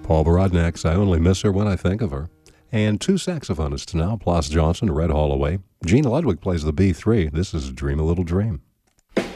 Paul Barad next. I only miss her when I think of her. And two saxophonists now, Plas Johnson, Red Holloway. Gene Ludwig plays the B3. This is Dream a Little Dream.